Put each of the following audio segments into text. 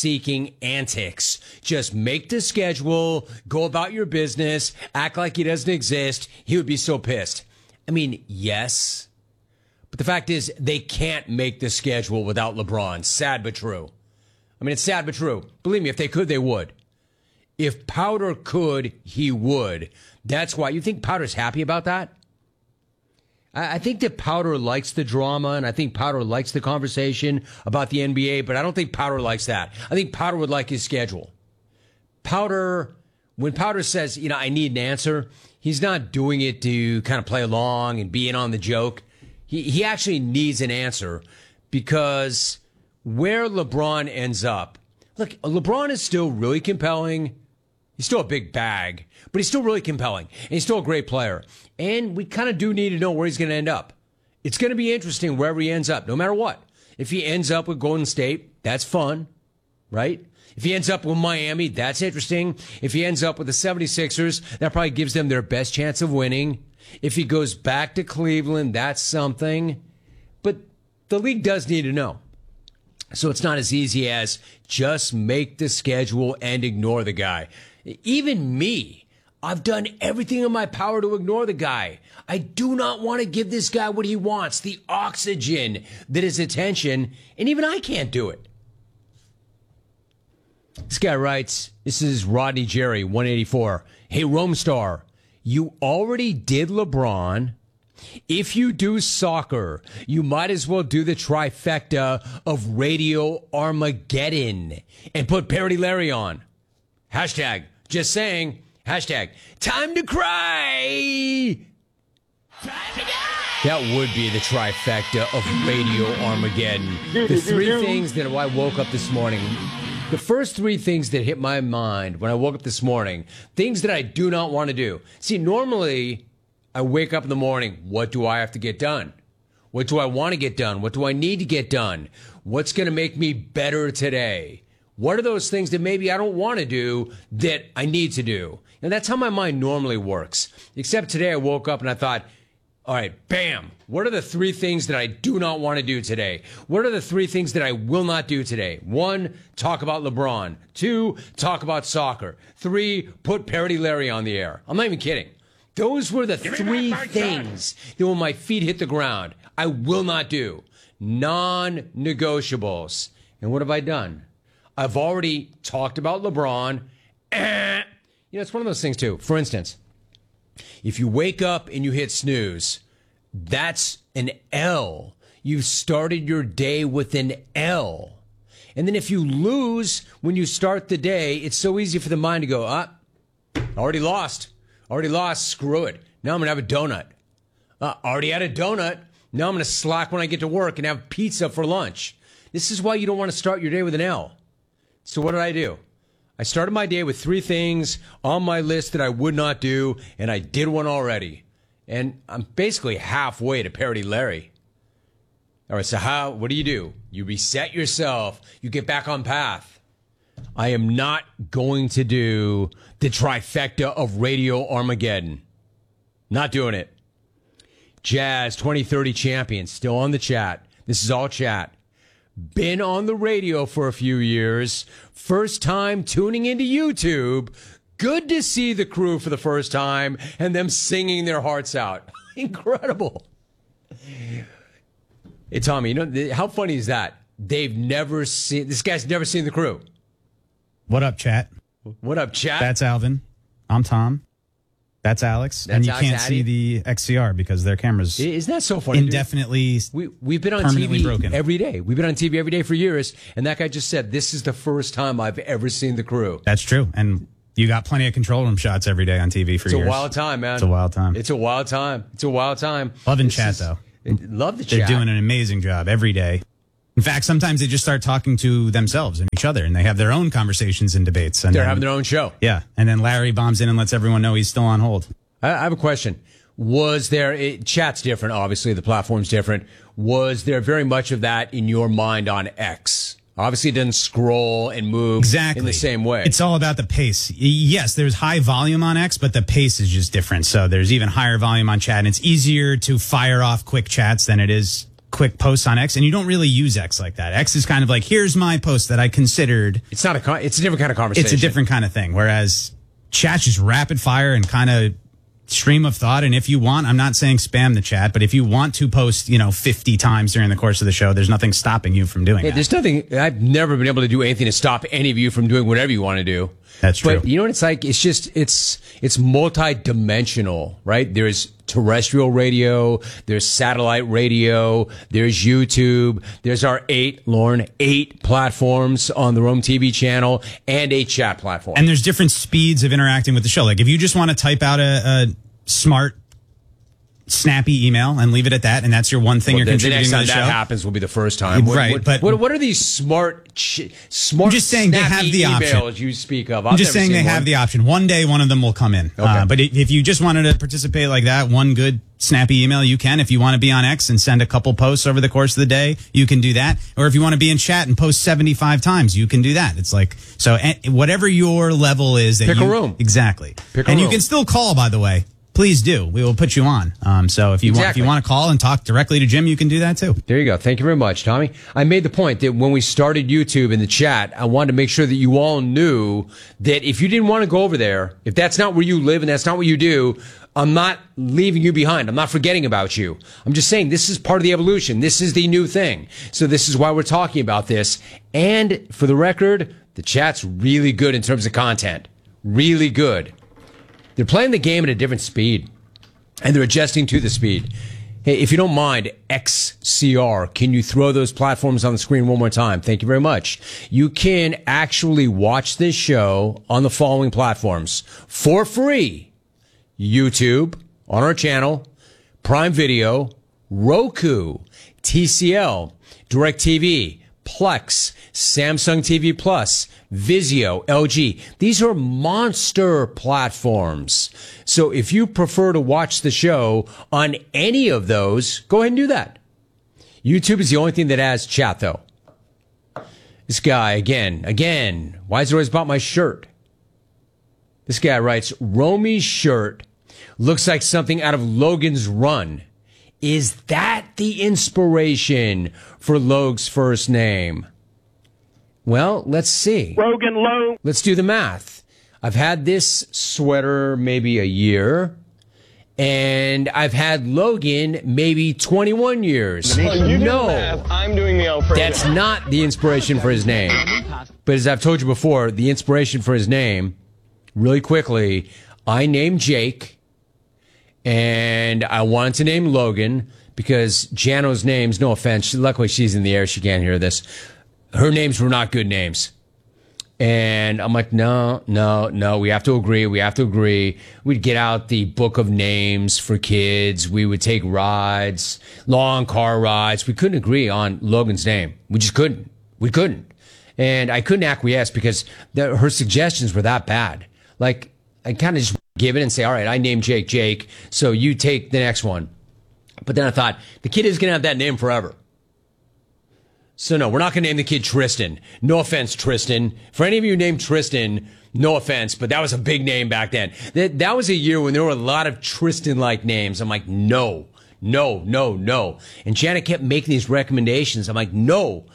attention-seeking antics. Just make the schedule, go about your business, act like he doesn't exist. He would be so pissed. I mean, yes, but the fact is they can't make the schedule without LeBron. Sad but true. I mean, it's sad but true. Believe me, if they could, they would. If Powder could, he would. That's why. You think Powder's happy about that? I think that Powder likes the drama, and I think Powder likes the conversation about the NBA, but I don't think Powder likes that. I think Powder would like his schedule. Powder, when Powder says, I need an answer, he's not doing it to kind of play along and be in on the joke. He actually needs an answer because where LeBron ends up, look, LeBron is still really compelling. He's still a big bag, but he's still really compelling, and he's still a great player. And we kind of do need to know where he's going to end up. It's going to be interesting wherever he ends up, no matter what. If he ends up with Golden State, that's fun, right? If he ends up with Miami, that's interesting. If he ends up with the 76ers, that probably gives them their best chance of winning. If he goes back to Cleveland, that's something. But the league does need to know. So it's not as easy as just make the schedule and ignore the guy. Even me, I've done everything in my power to ignore the guy. I do not want to give this guy what he wants, the oxygen that is attention, and even I can't do it. This guy writes, this is Rodney Jerry, 184. Hey, Romestar, you already did LeBron. If you do soccer, you might as well do the trifecta of Radio Armageddon and put Parody Larry on. Hashtag, just saying, hashtag, time to cry. Time to die. That would be the trifecta of Radio Armageddon. The three things that I woke up this morning, the first three things that hit my mind when I woke up this morning, things that I do not want to do. See, normally I wake up in the morning, what do I have to get done? What do I want to get done? What do I need to get done? What's going to make me better today? What are those things that maybe I don't want to do that I need to do? And that's how my mind normally works. Except today I woke up and I thought, all right, bam. What are the three things that I do not want to do today? What are the three things that I will not do today? 1, talk about LeBron. 2, talk about soccer. 3, put Parody Larry on the air. I'm not even kidding. Those were the three things that when my feet hit the ground, I will not do. Non-negotiables. And what have I done? I've already talked about LeBron. It's one of those things, too. For instance, if you wake up and you hit snooze, that's an L. You've started your day with an L. And then if you lose when you start the day, it's so easy for the mind to go, already lost. Already lost. Screw it. Now I'm going to have a donut. Already had a donut. Now I'm going to slack when I get to work and have pizza for lunch. This is why you don't want to start your day with an L. So what did I do? I started my day with 3 things on my list that I would not do, and I did one already. And I'm basically halfway to Parody Larry. All right, so what do? You reset yourself. You get back on path. I am not going to do the trifecta of Radio Armageddon. Not doing it. Jazz 2030 champion, still on the chat. This is all chat. Been on the radio for a few years. First time tuning into YouTube. Good to see the crew for the first time and them singing their hearts out. Incredible. Hey, Tommy, how funny is that? This guy's never seen the crew. What up, chat? What up, chat? That's Alvin. I'm Tom. That's Alex. And you Alex can't see the XCR because their cameras isn't that so funny? Indefinitely we've been on TV broken. Every day. We've been on TV every day for years, and that guy just said, this is the first time I've ever seen the crew. That's true. And you got plenty of control room shots every day on TV for years. It's a wild time, man. It's a wild time. It's a wild time. It's a wild time. Loving chat, though. Love the chat. They're doing an amazing job every day. In fact, sometimes they just start talking to themselves and each other, and they have their own conversations and debates. And they're having their own show. Yeah. And then Larry bombs in and lets everyone know he's still on hold. I have a question. Was there, chat's different, obviously, the platform's different. Was there very much of that in your mind on X? Obviously, it doesn't scroll and move in the same way. It's all about the pace. Yes, there's high volume on X, but the pace is just different. So there's even higher volume on chat, and it's easier to fire off quick chats than it is quick posts on X, and you don't really use X like that. X is kind of like, here's my post that I considered. It's not it's a different kind of conversation. It's a different kind of thing. Whereas chat's just rapid fire and kind of stream of thought. And if you want, I'm not saying spam the chat, but if you want to post, 50 times during the course of the show, there's nothing stopping you from doing that. There's nothing. I've never been able to do anything to stop any of you from doing whatever you want to do. That's true. But you know what it's like? It's just, it's multi-dimensional, right? There's terrestrial radio, there's satellite radio, there's YouTube, there's our 8 platforms on the Rome TV channel, and a chat platform. And there's different speeds of interacting with the show. Like if you just want to type out a smart, snappy email and leave it at that, and that's your one thing you're contributing to the show. The next time that happens will be the first time. Right, but what are these smart, I'm just saying they have the emails option. You speak of? I'm just saying they have the option. One day, one of them will come in. Okay. But if you just wanted to participate like that, one good snappy email, you can. If you want to be on X and send a couple posts over the course of the day, you can do that. Or if you want to be in chat and post 75 times, you can do that. It's like, so whatever your level is. Pick a room. Exactly. Pick a room. room. You can still call, by the way. Please do. We will put you on. So if you want to call and talk directly to Jim, you can do that too. There you go. Thank you very much, Tommy. I made the point that when we started YouTube in the chat, I wanted to make sure that you all knew that if you didn't want to go over there, if that's not where you live and that's not what you do, I'm not leaving you behind. I'm not forgetting about you. I'm just saying this is part of the evolution. This is the new thing. So this is why we're talking about this. And for the record, the chat's really good in terms of content. Really good. They're playing the game at a different speed, and they're adjusting to the speed. Hey, if you don't mind, XCR, can you throw those platforms on the screen one more time? Thank you very much. You can actually watch this show on the following platforms for free. YouTube, on our channel, Prime Video, Roku, TCL, DirecTV, Plex, Samsung TV Plus, Vizio, LG. These are monster platforms. So if you prefer to watch the show on any of those, go ahead and do that. YouTube is the only thing that has chat, though. This guy, again, why is it always about my shirt? This guy writes, Romy's shirt looks like something out of Logan's Run. Is that the inspiration for Logan's first name? Well, let's see. Rogan Lowe. Let's do the math. I've had this sweater maybe a year, and I've had Logan maybe 21 years. No, I'm doing the Alfredo. that's not the inspiration for his name. But as I've told you before, the inspiration for his name, really quickly, I named Jake, and I wanted to name Logan because Jano's names, no offense, luckily she's in the air, she can't hear this. Her names were not good names. And I'm like, no, we have to agree. We'd get out the book of names for kids. We would take rides, long car rides. We couldn't agree on Logan's name. We just couldn't. We couldn't. And I couldn't acquiesce because her suggestions were that bad. Like, I kind of just give it and say, all right, I named Jake, so you take the next one. But then I thought, the kid is going to have that name forever. So no, we're not going to name the kid Tristan. No offense, Tristan. For any of you named Tristan, no offense, but that was a big name back then. That was a year when there were a lot of Tristan-like names. I'm like, no. And Janet kept making these recommendations. I'm like, no.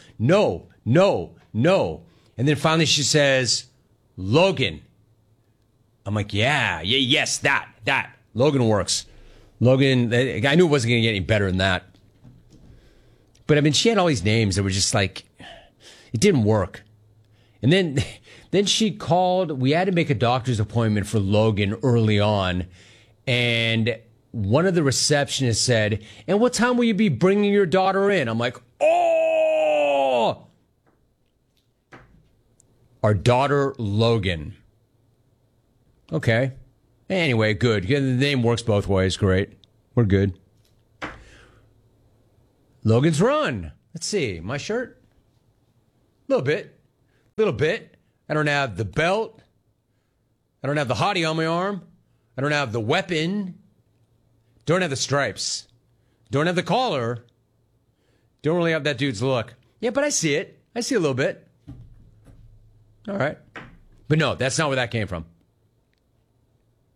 And then finally she says, Logan. I'm like, yes, that. Logan works. Logan, I knew it wasn't going to get any better than that. But I mean, she had all these names that were just like, it didn't work. And then she called, we had to make a doctor's appointment for Logan early on. And one of the receptionists said, and what time will you be bringing your daughter in? I'm like, oh! Our daughter, Logan. Okay. Anyway, good. The name works both ways. Great. We're good. Logan's Run. Let's see. My shirt? A little bit. I don't have the belt. I don't have the hottie on my arm. I don't have the weapon. Don't have the stripes. Don't have the collar. Don't really have that dude's look. Yeah, but I see it. I see a little bit. All right. But no, that's not where that came from.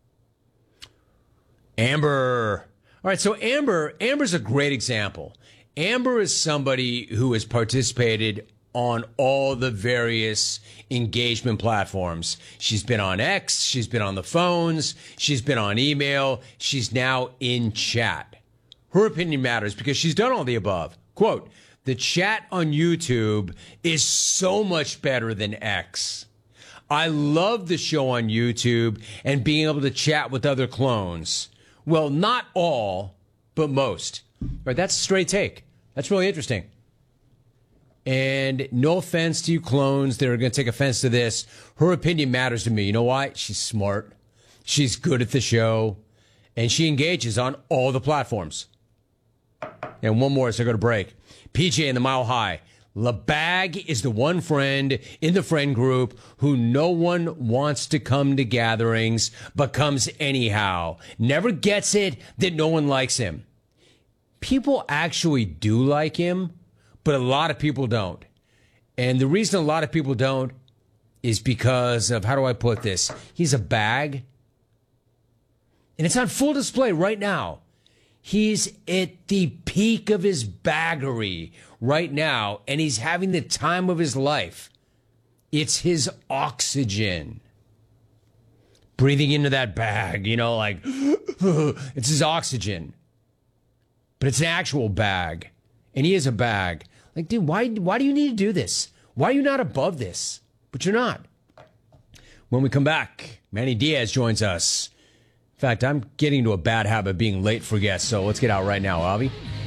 Amber. All right, so Amber's a great example. Amber is somebody who has participated on all the various engagement platforms. She's been on X, she's been on the phones, she's been on email, she's now in chat. Her opinion matters because she's done all the above. Quote, the chat on YouTube is so much better than X. I love the show on YouTube and being able to chat with other clones. Well, not all, but most. Right, that's a straight take. That's really interesting. And no offense to you clones that are going to take offense to this. Her opinion matters to me. You know why? She's smart. She's good at the show. And she engages on all the platforms. And one more as I go to break. PJ in the Mile High. LeBag is the one friend in the friend group who no one wants to come to gatherings, but comes anyhow. Never gets it that no one likes him. People actually do like him, but a lot of people don't. And the reason a lot of people don't is because of, how do I put this? He's a bag. And it's on full display right now. He's at the peak of his baggery right now, and he's having the time of his life. It's his oxygen. Breathing into that bag, you know, like, it's his oxygen. But it's an actual bag. And he is a bag. Like, dude, why do you need to do this? Why are you not above this? But you're not. When we come back, Manny Diaz joins us. In fact, I'm getting into a bad habit of being late for guests, so let's get out right now, Avi.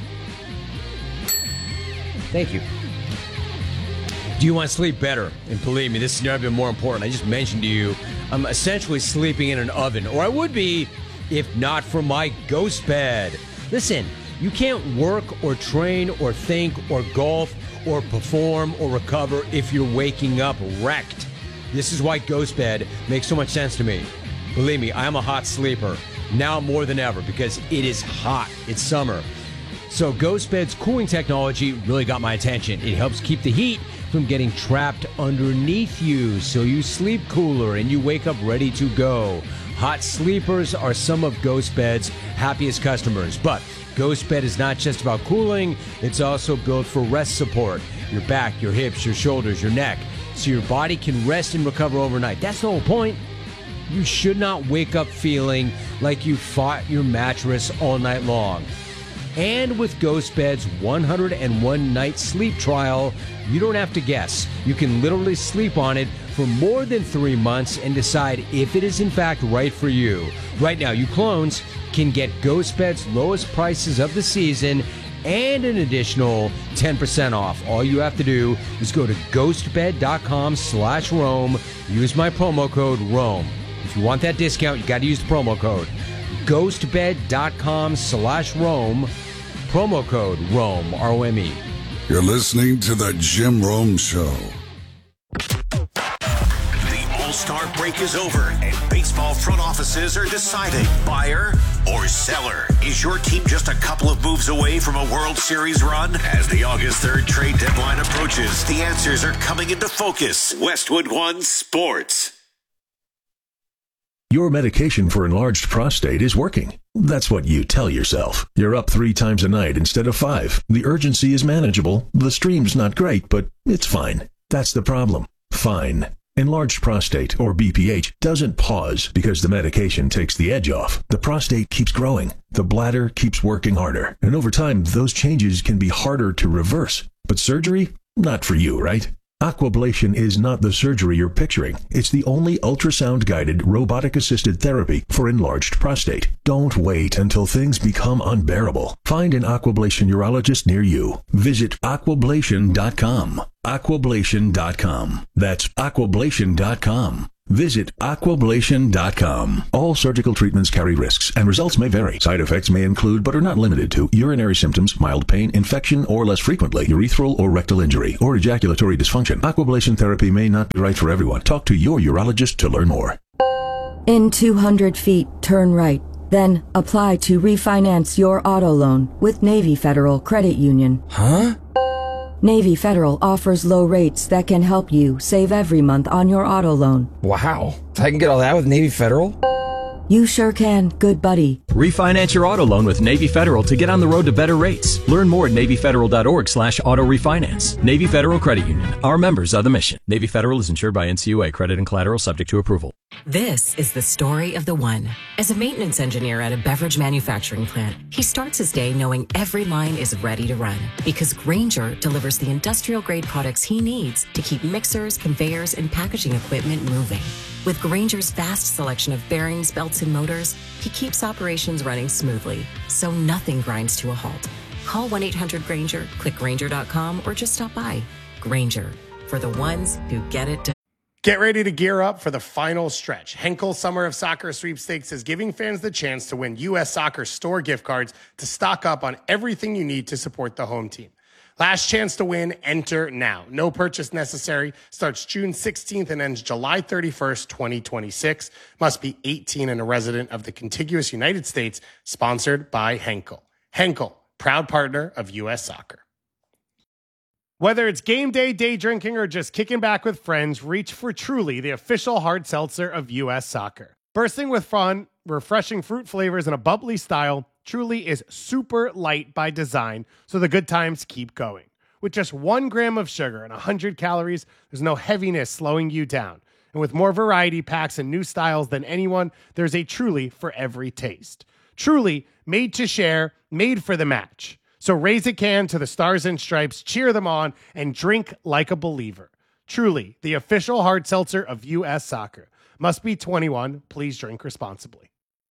Thank you. Do you want to sleep better? And believe me, this has never been more important. I just mentioned to you, I'm essentially sleeping in an oven, or I would be if not for my ghost bed. Listen, you can't work or train or think or golf or perform or recover if you're waking up wrecked. This is why Ghost Bed makes so much sense to me. Believe me, I'm a hot sleeper, now more than ever, because it is hot. It's summer. So Ghost Bed's cooling technology really got my attention. It helps keep the heat from getting trapped underneath you, so you sleep cooler and you wake up ready to go. Hot sleepers are some of Ghost Bed's happiest customers, but Ghost Bed is not just about cooling, it's also built for rest support. Your back, your hips, your shoulders, your neck, so your body can rest and recover overnight. That's the whole point. You should not wake up feeling like you fought your mattress all night long. And with Ghost Bed's 101 night sleep trial, you don't have to guess. You can literally sleep on it for more than 3 months and decide if it is in fact right for you. Right now, you clones can get Ghost Bed's lowest prices of the season and an additional 10% off. All you have to do is go to ghostbed.com/Rome. Use my promo code ROME. If you want that discount, you got to use the promo code. ghostbed.com/Rome. Promo code ROME, ROME. You're listening to The Jim Rome Show. The All-Star break is over, and baseball front offices are deciding buyer or seller. Is your team just a couple of moves away from a World Series run? As the August 3rd trade deadline approaches, the answers are coming into focus. Westwood One Sports. Your medication for enlarged prostate is working. That's what you tell yourself. You're up 3 times a night instead of 5. The urgency is manageable. The stream's not great, but it's fine. That's the problem. Fine. Enlarged prostate, or BPH, doesn't pause because the medication takes the edge off. The prostate keeps growing. The bladder keeps working harder. And over time, those changes can be harder to reverse. But surgery? Not for you, right? Aquablation is not the surgery you're picturing. It's the only ultrasound-guided, robotic-assisted therapy for enlarged prostate. Don't wait until things become unbearable. Find an Aquablation urologist near you. Visit aquablation.com. Aquablation.com. That's aquablation.com. Visit aquablation.com. All surgical treatments carry risks, and results may vary. Side effects may include, but are not limited to, urinary symptoms, mild pain, infection, or less frequently, urethral or rectal injury, or ejaculatory dysfunction. Aquablation therapy may not be right for everyone. Talk to your urologist to learn more. In 200 feet, turn right. Then apply to refinance your auto loan with Navy Federal Credit Union. Huh? Navy Federal offers low rates that can help you save every month on your auto loan. Wow. I can get all that with Navy Federal? You sure can, good buddy. Refinance your auto loan with Navy Federal to get on the road to better rates. Learn more at NavyFederal.org/auto refinance. Navy Federal Credit Union. Our members are the mission. Navy Federal is insured by NCUA. Credit and collateral subject to approval. This is the story of the one. As a maintenance engineer at a beverage manufacturing plant, he starts his day knowing every line is ready to run because Grainger delivers the industrial-grade products he needs to keep mixers, conveyors, and packaging equipment moving. With Grainger's vast selection of bearings, belts, and motors, he keeps operations running smoothly, so nothing grinds to a halt. Call 1-800-GRAINGER, click Grainger.com, or just stop by. Grainger, for the ones who get it done. Get ready to gear up for the final stretch. Henkel Summer of Soccer Sweepstakes is giving fans the chance to win U.S. Soccer store gift cards to stock up on everything you need to support the home team. Last chance to win, enter now. No purchase necessary. Starts June 16th and ends July 31st, 2026. Must be 18 and a resident of the contiguous United States. Sponsored by Henkel. Henkel, proud partner of U.S. Soccer. Whether it's game day, day drinking, or just kicking back with friends, reach for Truly, the official hard seltzer of U.S. Soccer. Bursting with fun, refreshing fruit flavors, and a bubbly style, Truly is super light by design, so the good times keep going. With just 1 gram of sugar and 100 calories, there's no heaviness slowing you down. And with more variety packs and new styles than anyone, there's a Truly for every taste. Truly, made to share, made for the match. So raise a can to the Stars and Stripes, cheer them on, and drink like a believer. Truly, the official hard seltzer of U.S. Soccer. Must be 21. Please drink responsibly.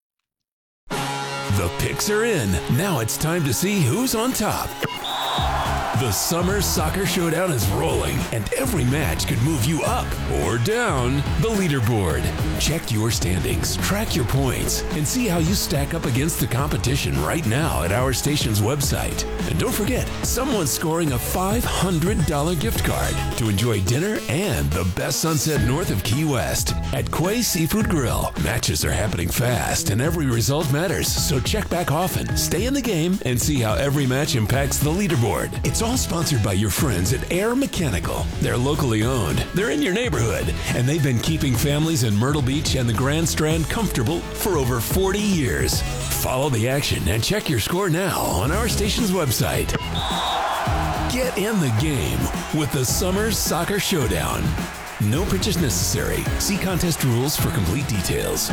The picks are in. Now it's time to see who's on top. The Summer Soccer Showdown is rolling, and every match could move you up or down the leaderboard. Check your standings, track your points, and see how you stack up against the competition right now at our station's website. And don't forget, someone's scoring a $500 gift card to enjoy dinner and the best sunset north of Key West at Quay Seafood Grill. Matches are happening fast, and every result matters, so check back often, stay in the game, and see how every match impacts the leaderboard. It's all sponsored by your friends at Air Mechanical. They're locally owned, they're in your neighborhood, and they've been keeping families in Myrtle Beach and the Grand Strand comfortable for over 40 years. Follow the action and check your score now on our station's website. Get in the game with the Summer Soccer Showdown. No purchase necessary. See contest rules for complete details.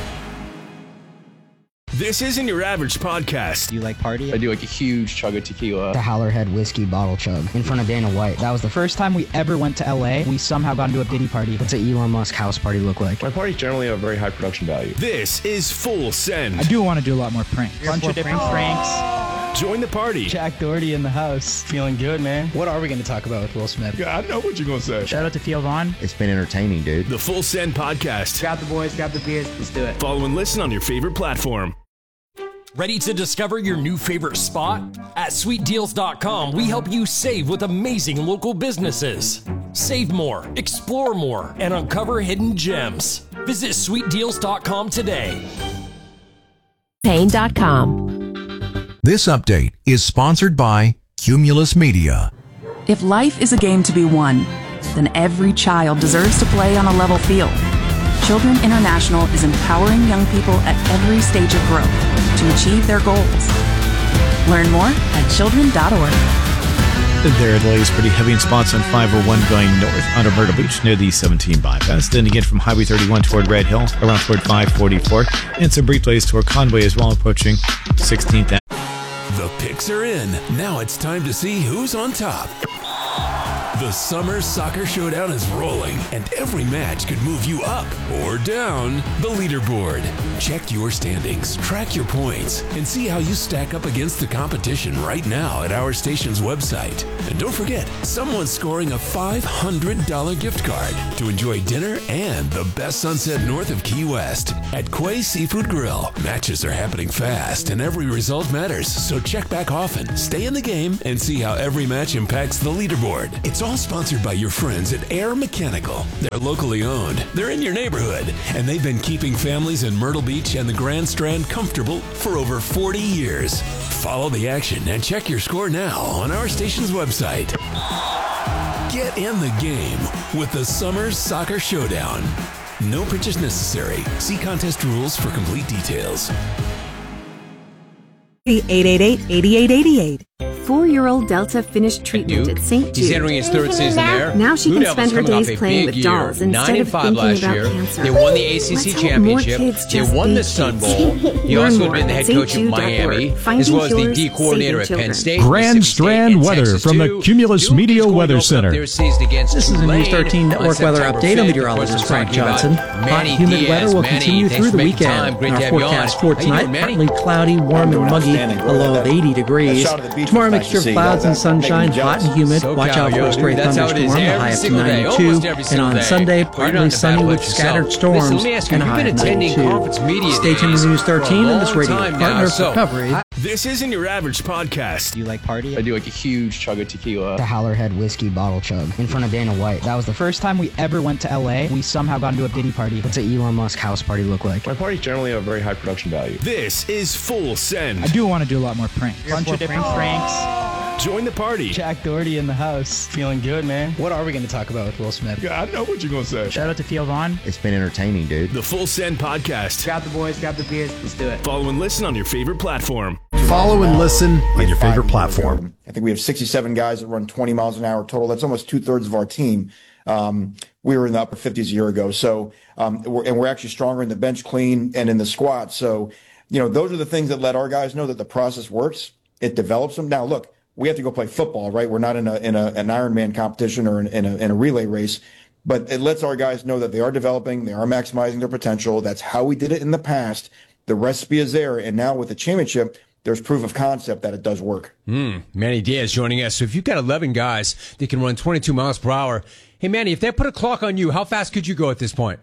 This isn't your average podcast. Do you like party? I do like a huge chug of tequila. The Howlerhead whiskey bottle chug in front of Dana White. That was the first time we ever went to LA. We somehow got into a Diddy party. What's an Elon Musk house party look like? My parties generally have a very high production value. This is Full Send. I do want to do a lot more pranks. Bunch of different pranks. Join the party. Jack Doherty in the house. Feeling good, man. What are we going to talk about with Will Smith? Yeah, I know what you're going to say. Shout out to Theo Vaughn. It's been entertaining, dude. The Full Send podcast. Grab the boys, grab the beers. Let's do it. Follow and listen on your favorite platform. Ready to discover your new favorite spot? At SweetDeals.com, we help you save with amazing local businesses. Save more, explore more, and uncover hidden gems. Visit SweetDeals.com today. Pain.com. This update is sponsored by Cumulus Media. If life is a game to be won, then every child deserves to play on a level field. Children International is empowering young people at every stage of growth to achieve their goals. Learn more at children.org. There, it lays pretty heavy in spots on 501 going north out of Myrtle Beach near the 17 bypass. Then again from Highway 31 toward Red Hill, around toward 544. And some brief delays toward Conway as well, approaching 16th. The picks are in. Now it's time to see who's on top. The Summer Soccer Showdown is rolling, and every match could move you up or down the leaderboard. Check your standings, track your points, and see how you stack up against the competition right now at our station's website. And don't forget, someone's scoring a $500 gift card to enjoy dinner and the best sunset north of Key West at Quay Seafood Grill. Matches are happening fast, and every result matters, so check back often, stay in the game, and see how every match impacts the leaderboard. It's all sponsored by your friends at Air Mechanical. They're locally owned, they're in your neighborhood, and they've been keeping families in Myrtle Beach and the Grand Strand comfortable for over 40 years. Follow the action and check your score now on our station's website. Get in the game with the Summer Soccer Showdown. No purchase necessary. See contest rules for complete details. 888-8888. 4-year-old Delta finished treatment at St. Jude. He's entering his third season there. Now she Blue can Devils spend her coming off days a playing big with dolls year. instead of 9-5 thinking last about year. cancer. They won the Let's ACC help more championship. kids They just won be the Sun kids. Bowl. He Learn also more had been the at head coach of stjude.org. Miami, Finding as well as the cures, D coordinator at saving Penn State. Grand Mississippi State, Strand and weather Texas from the too. Cumulus Duke Media is going Weather to open up Center. their season against This is a Tulane News 13 on Network weather September update. I'm 5th. meteorologist Of course, Frank we're talking Johnson. about Hot, Manny humid Diaz. weather will Manny, continue thanks through for the making weekend. time. Great to Our have you on. forecast How for you doing, tonight, Manny? partly cloudy, warm and muggy, a low of 80 degrees. Tomorrow, mixture of clouds and sunshine, hot and humid. Watch out for a stray thunderstorm, a high up to 92. And on Sunday, partly sunny with scattered storms and a high of 92. Stay tuned to News 13 and this radio partner for coverage. This isn't your average podcast. Do you like party? I do like a huge chug of tequila. The Howlerhead whiskey bottle chug in front of Dana White. That was the first time we ever went to LA. We somehow got into a Diddy party. What's an Elon Musk house party look like? My parties generally have a very high production value. This is Full Send. I do want to do a lot more pranks. Bunch of different pranks. Join the party. Jack Doherty in the house. Feeling good, man. What are we going to talk about with Will Smith? Yeah, I know what you're going to say. Shout out to Theo Vaughn. It's been entertaining, dude. The Full Send Podcast. Grab the boys, grab the beers. Let's do it. Follow and listen on your favorite platform. Follow and listen on your favorite platform. I think we have 67 guys that run 20 miles an hour total. That's almost 2/3 of our team. We were in the upper 50s a year ago. So, we're actually stronger in the bench clean and in the squat. So, those are the things that let our guys know that the process works. It develops them. Now, look, we have to go play football, right? We're not in an Ironman competition or in a relay race, but it lets our guys know that they are developing, they are maximizing their potential. That's how we did it in the past. The recipe is there. And now with the championship, there's proof of concept that it does work. Manny Diaz joining us. So if you've got 11 guys that can run 22 miles per hour, hey, Manny, if they put a clock on you, how fast could you go at this point?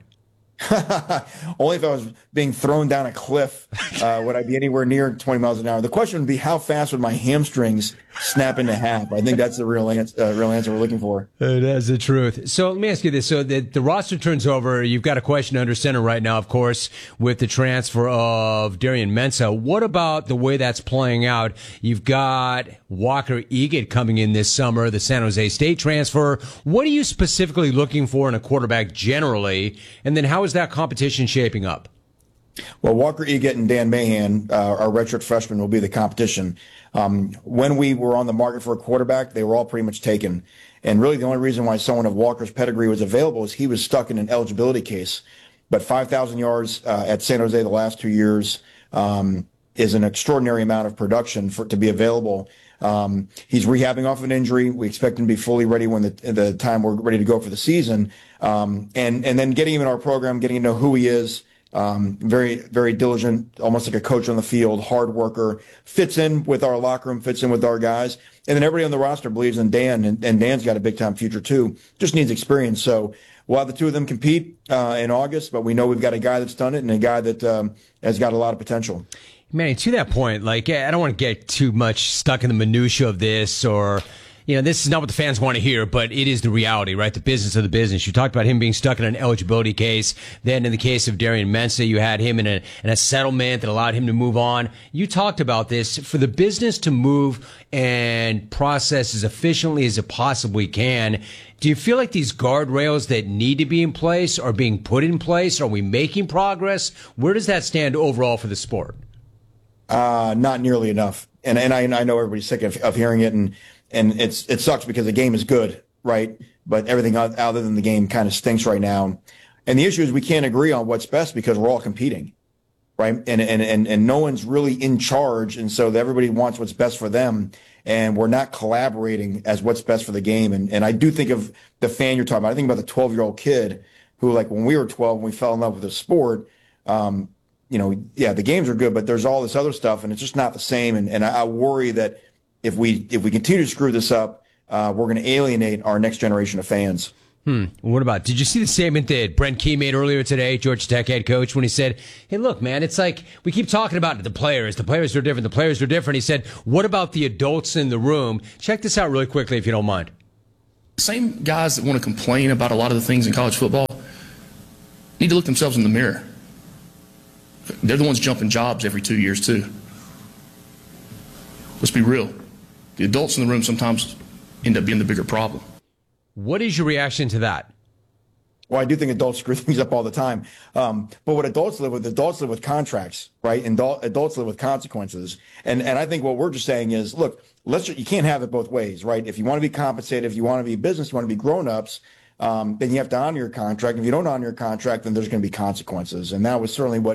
Only if I was being thrown down a cliff would I be anywhere near 20 miles an hour. The question would be, how fast would my hamstrings snap into half? I think that's the real answer we're looking for. That's the truth. So let me ask you this. So the roster turns over. You've got a question under center right now, of course, with the transfer of Darian Mensah. What about the way that's playing out? You've got Walker Egan coming in this summer, the San Jose State transfer. What are you specifically looking for in a quarterback generally? And then how is that competition shaping up? Well, Walker Egan and Dan Mahan, our redshirt freshmen, will be the competition. When we were on the market for a quarterback, they were all pretty much taken. And really the only reason why someone of Walker's pedigree was available is he was stuck in an eligibility case. But 5,000 yards at San Jose the last 2 years is an extraordinary amount of production to be available. He's rehabbing off of an injury. We expect him to be fully ready when the time we're ready to go for the season. And then getting him in our program, getting to know who he is. Very, very diligent, almost like a coach on the field, hard worker, fits in with our locker room, fits in with our guys. And then everybody on the roster believes in Dan, and Dan's got a big time future too. Just needs experience. So we'll have the two of them compete in August, but we know we've got a guy that's done it and a guy that has got a lot of potential. Manny, to that point, I don't want to get too much stuck in the minutia of this, or, this is not what the fans want to hear, but it is the reality, right? The business of the business. You talked about him being stuck in an eligibility case. Then in the case of Darian Mensah, you had him in a settlement that allowed him to move on. You talked about this. For the business to move and process as efficiently as it possibly can, do you feel like these guardrails that need to be in place are being put in place? Are we making progress? Where does that stand overall for the sport? Not nearly enough. And I know everybody's sick of hearing it, and it sucks because the game is good, right? But everything other than the game kind of stinks right now. And the issue is we can't agree on what's best because we're all competing, right? And no one's really in charge, and so everybody wants what's best for them, and we're not collaborating as what's best for the game. And I do think of the fan you're talking about. I think about the 12-year-old kid who, like, when we were 12 and we fell in love with the sport, the games are good, but there's all this other stuff, and it's just not the same. And I worry that if we continue to screw this up, we're going to alienate our next generation of fans. What about, did you see the statement that Brent Key made earlier today, Georgia Tech head coach, when he said, hey, look, man, it's like we keep talking about the players are different. He said, what about the adults in the room? Check this out really quickly, if you don't mind. Same guys that want to complain about a lot of the things in college football need to look themselves in the mirror. They're the ones jumping jobs every 2 years, too. Let's be real. The adults in the room sometimes end up being the bigger problem. What is your reaction to that? Well, I do think adults screw things up all the time. But what adults live with contracts, right? And adults live with consequences. And I think what we're just saying is, look, you can't have it both ways, right? If you want to be compensated, if you want to be business, you want to be grown-ups, then you have to honor your contract. If you don't honor your contract, then there's going to be consequences. And that was certainly what